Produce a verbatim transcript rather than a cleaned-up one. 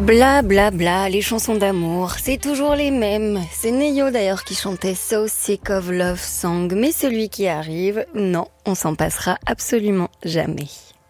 Bla bla bla, les chansons d'amour, c'est toujours les mêmes. C'est Neyo d'ailleurs qui chantait So Sick of Love Song, mais celui qui arrive, non, on s'en passera absolument jamais.